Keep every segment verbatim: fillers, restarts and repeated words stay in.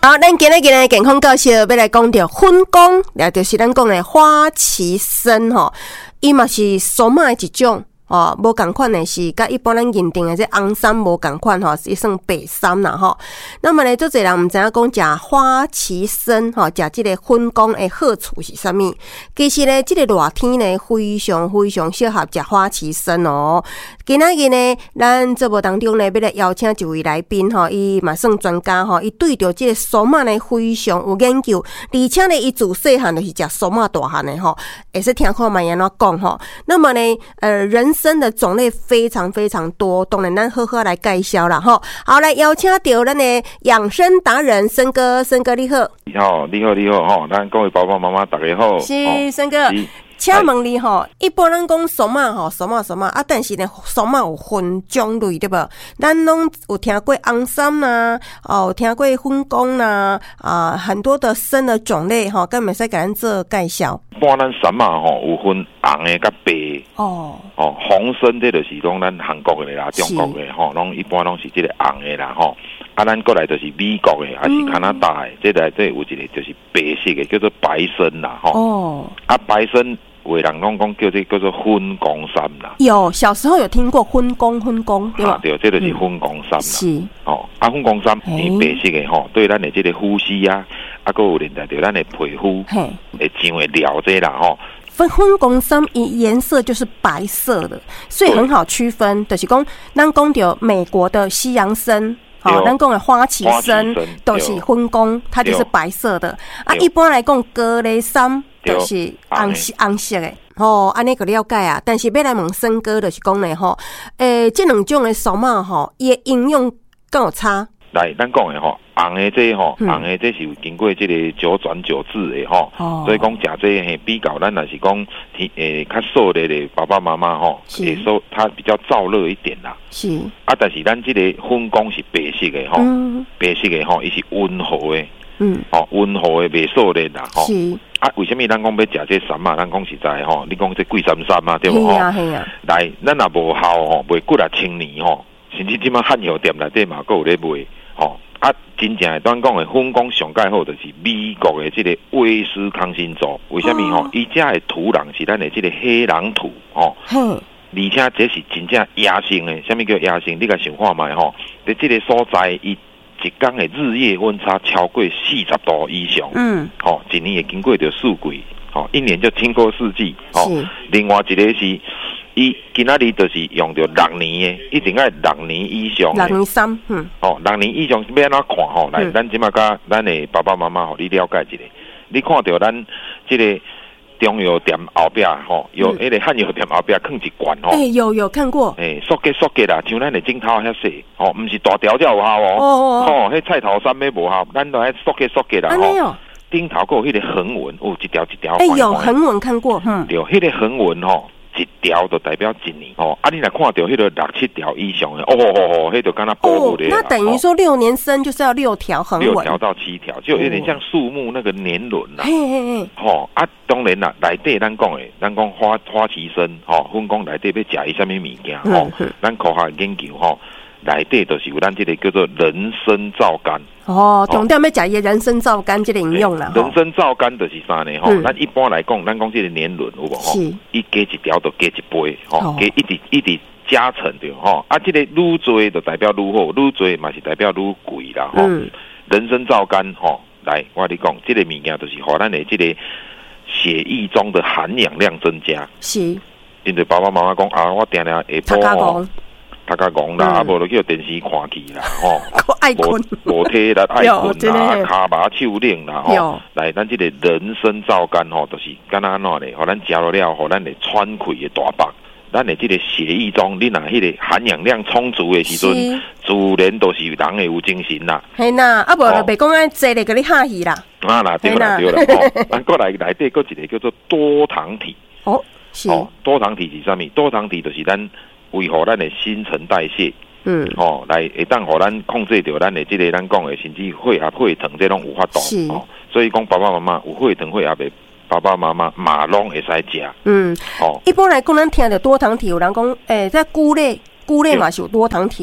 好，咱今日今日健康教室要来讲到粉光，也就是咱讲的花旗参吼，伊嘛是苏麻的一种。哦，无共款的是，甲一般咱认定的这红参无共款吼，是算白参啦吼。那么呢，做侪人毋知影讲食花旗参吼，食即个粉光的好处是啥物？其实呢，即、這個熱天呢，非常非常適合食花旗參哦。今仔日呢，咱節目當中呢，要來邀請一位來賓吼，伊嘛算專家吼，伊對着即個蘇麻呢非常有研究，而且呢，伊自細漢就是食蘇麻大漢的吼，會使聽看賣安怎講吼。那麼呢，呃，人參的種類非常非常多，當然咱好好來介紹啦吼。好，來邀請到咱的養生達人參哥，參哥你好。 好，你好，你好吼，咱各位爸爸媽媽大家好。 是參哥。請問你吼，一般咱講蘇麻吼，蘇麻蘇麻啊，但是呢，蘇麻有分種類對無？咱攏有聽過紅參啦，哦，有聽過粉光啦，啊，很多的參的種類吼，咁咪使甲咱做介紹。 一般咱參啊吼，有分紅的甲白的。哦。哦，紅參這就是講咱韓國的啦，中國的吼，攏一般攏是這個紅的啦吼。啊，咱過來就是美國的，還是加拿大的，這來這有一個就是白色的，叫做白參啦吼。哦。啊，白參。有的人攏講叫這叫做粉光參啦。有，小時候有聽過粉光粉光，對吧？啊，對，這就是粉光參啦。是。哦，啊，粉光參伊白色的吼，對咱的這個呼吸啊，啊，還有連帶對咱的皮膚，會上會了這啦吼。粉粉光參伊顏色就是白色的，所以很好區分。就是講，咱講到美國的西洋參。好，咱講的花旗參都是粉光，它就是白色的。啊，一般來講，高麗參就是紅色紅色的。吼，安尼個了解啊。但是要來問參哥，就是講呢，吼，誒，這兩種的蘇麻吼，伊的營養敢有差？來，咱講的吼，紅的這吼，紅的這是有經過這個九轉九制的吼，所以講食這嘿比較，咱若是講誒較瘦的的爸爸媽媽吼，會說它比較燥熱一點啦。是。啊，但是咱這個粉光是白色的吼，白色的吼，伊是溫和的，嗯，哦，溫和的袂瘦的啦吼。是。啊，為什麼咱講要食這參啊？咱講實在吼，你講這貴參參啊，對無吼？係啊係啊。來，咱若無效吼，賣幾啊千年吼，甚至即馬漢藥店內底嘛，閣有咧賣。哦，啊，真正的咱講的粉光上蓋好，就是美國的這個威斯康辛州。為什麼吼？伊遮的土壤是咱的這個黑壤土，哦，而且這是真正野生的。什麼叫野生？你甲想看覓吼，在這個所在，伊一天的日夜溫差超過四十度以上。嗯，哦，一年也經過着四季，哦，一年就經過四季。哦，另外一個是。伊今仔日就是用到六年的，一定要六年以上的。六年三，嗯。哦，六年以上要安怎看吼？來，咱即馬甲咱的爸爸媽媽吼，你了解一下。你看到咱這個中藥店後壁吼，有迄個漢藥店後壁放一罐吼。誒，有有看過。誒，縮結縮結啦，像咱的鏡頭遐細，吼，毋是大條才有效哦。哦哦。吼，迄菜頭山咩無效，咱都喺縮結縮結啦。安尼哦。頂頭閣有迄個橫紋，哦，一條一條。誒，有橫紋看過，嗯。對，迄個橫紋吼。一條就代表一年哦，啊！你若看到迄個六七條以上的，哦哦哦，迄就敢若保護的。那等於說六年參就是要六條橫紋，六條到七條，就有點像樹木那個年輪啦。嘿嘿嘿，吼啊！當然啦，內底咱講的，咱講花花旗參，吼，粉光內底要食伊啥物物件，吼，咱科學研究吼，內底就是有咱這個叫做人參皂苷。哦，重點要食伊人參皂苷這個應用啦。人參皂苷就是啥呢？吼，咱一般來講，咱講這個年輪有無？吼，伊加一條就加一倍，吼，加一直一直加成着，吼。啊，這個愈多就代表愈好，愈多嘛是代表愈貴啦，吼。人參皂苷，吼，來我跟你講，這個物件就是互咱的這個血液中的含氧量增加。是。因為爸爸媽媽講啊，我定定下晡吼。他甲講啦，啊無就叫電視看去啦，吼，無無體力愛困啦，骹麻手冷啦，吼，來咱這個人參皂苷吼，就是敢若安怎咧，互咱食落了，互咱會喘氣嘅大腹，咱的這個血液中，你若迄個含氧量充足嘅時陣，自然都是人會有精神啦。係啦，啊無就袂講安坐咧，甲你嚇戲啦。啊啦，對啦對啦，吼，咱過來內底閣一個叫做多糖體。哦，是。哦，多糖體是啥物？多糖體就是咱。維護咱的新陳代謝，嗯，哦，來會當互咱控制住咱的這個咱講的，甚至血壓、血糖這種有法度，哦，所以講爸爸媽媽有血糖、血壓的爸爸媽媽馬攏會使食，嗯，哦，一般來講，咱聽到多糖體，有人講，誒、欸，在菇類，菇類嘛是有多糖體。是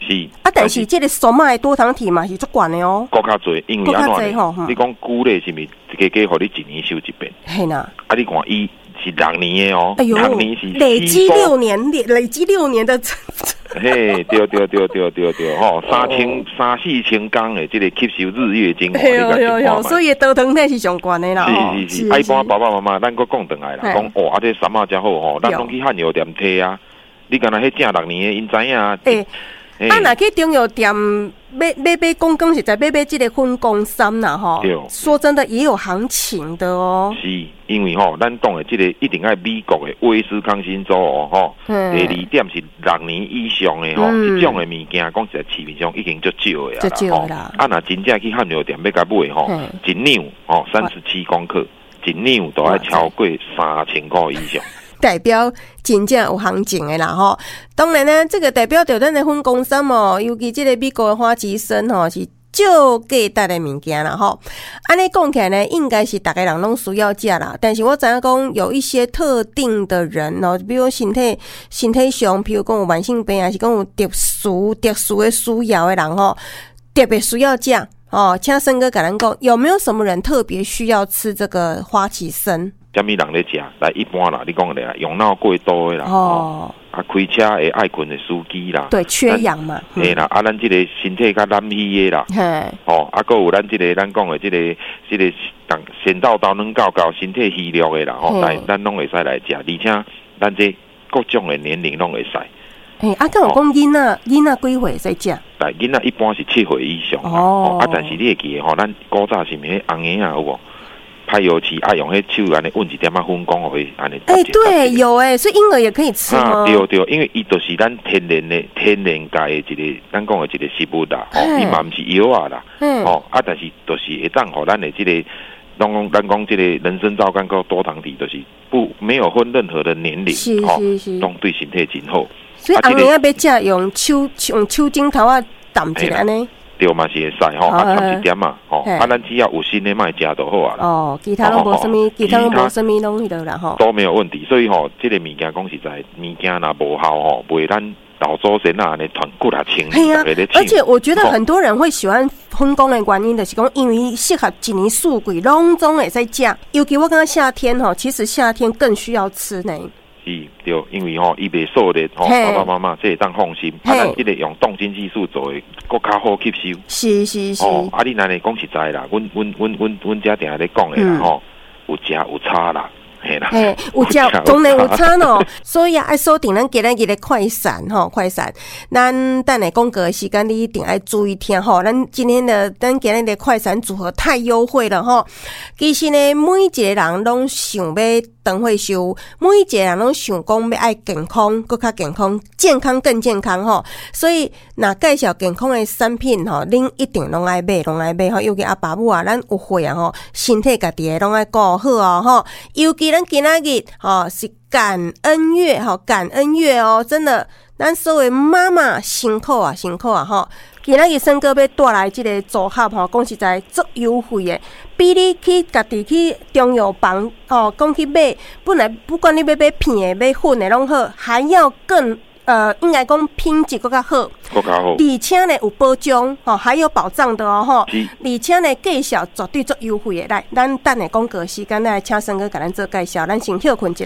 是啊，但是这个苏马的多糖体嘛是足悬的哦， 国较侪，因为安怎呢？你讲菇类是咪加加互你一年收一遍？ 系呐， 啊，你看伊是六年的哦， 哎呦， 六年是累积六年，累累积六年的。 嘿，对对对对对对，吼，三千三四千工的这个吸收日月精华， 有有有，所以多糖体是上悬的啦。 是是是，一般爸爸妈妈，咱搁讲转来啦，讲哦，啊这三马真好吼，咱拢去汉药店摕啊。你敢若迄正六年的，因知影啊。诶， 啊，若去中药店买买买公公实在买买这个分公三啦吼。对，说真的也有行情的哦。 是，因为吼，咱讲的这个一定爱美国的威斯康辛州哦吼。嗯。第二点是六年以上的吼，这种的物件，讲实在市面上已经足少的啦。足少啦。啊，若真正去汉药店要甲买吼，一两哦三十七公克，一两都要超过三千块以上。 代表真正有行情的啦吼，当然呢，这个代表着咱的分公司哦，尤其这个美国的花旗参吼是少价值的物件啦吼。安尼讲起来呢，应该是大家人拢需要食啦，但是我知影讲有一些特定的人哦，比如身体身体上，比如讲有慢性病，还是讲有特殊特殊的需要的人吼，特别需要食哦。请森哥甲咱讲，有没有什么人特别需要吃这个花旗参？ 虾米人咧食？来一般啦，你讲咧，用脑过多的啦，哦，啊，开车会爱困的司机啦， 对，缺氧嘛， 嘿啦，啊，咱这个身体较懒虚的啦，嘿，哦，啊，还有咱这个咱讲的这个这个当先到刀能高高身体虚弱的啦，吼，但咱拢会使来食，而且咱这各种的年龄拢会使。 嘿，啊，敢有讲囡仔囡仔几岁使食？ 来，囡仔一般是七岁以上哦，啊，但是你会记得吼，咱古早是咪红颜啊，有无？拍油漆爱用迄手安尼温一点啊，分工会安尼。 哎，对，有哎，所以婴儿也可以吃吗？ 对对，因为伊就是咱天然的天然界的一个，咱讲的一个食物啦，哦，伊嘛毋是药啊啦，哦，啊，但是就是会当互咱的这个，咱讲咱讲这个人参皂苷跟多糖体，就是不没有分任何的年龄， 是是是， 拢对身体真好。 所以红颜要食用手用手指头啊淡一下安尼。 对嘛是会使吼，啊差一点嘛，吼，啊咱只要有新的卖食就好啊。 哦，其他拢无什么，其他拢无什么拢迄个啦吼。 都没有问题，所以吼，这个物件讲实在，物件若无效吼，袂咱老祖先啊，安尼传过来清理， 大家咧而且我觉得很多人会喜欢分工的原因，就是讲因为适合一年四季拢总会使食，尤其我感觉夏天吼，其实夏天更需要吃呢。 是，对，因为吼伊袂瘦咧，吼爸爸妈妈这会当放心，啊，咱这个用冻精技术做的，更较好吸收。 是是是。 哦，啊，你若咧讲实在啦，阮阮阮阮阮家定下咧讲的啦，吼、嗯，有食有差啦。嘿啦， 嘿，有食当然有差咯，所以啊，爱锁定咱今日的快闪吼，快闪。咱等下广告的时间，你一定要注意听吼。咱今天的咱今日的快闪组合太优惠了吼。其实呢，每一个人拢想要长岁寿，每一个人拢想讲要爱健康，更较健康，健康更健康吼。所以，若介绍健康的产品吼，恁一定拢爱买，拢爱买吼。尤其阿爸母啊，咱有岁啊吼，身体家己拢爱顾好哦吼，尤其。咱今仔日吼是感恩月吼，感恩月哦，真的，咱所有妈妈辛苦啊，辛苦啊吼！今仔日森哥要带来这个组合吼，讲实在足优惠的，比你去家己去中药房哦，讲去买，本来不管你要买片的、买粉的拢好，还要更。呃，应该讲品质更较好， 更较好， 而且呢有保障哦，还有保障的哦吼，而且呢介绍绝对做优惠的。来，咱等下广告时间来请森哥给咱做介绍，咱先休困一下。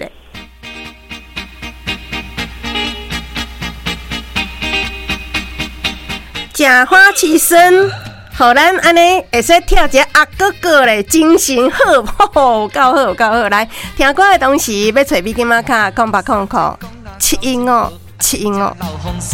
食花旗参，互咱安尼会使跳一个阿哥哥咧，精神好好，够好够好。来，听歌的同时要找美金马卡空八空空七音哦。七音哦。